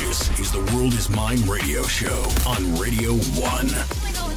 This is the World is Mine radio show on Radio 1.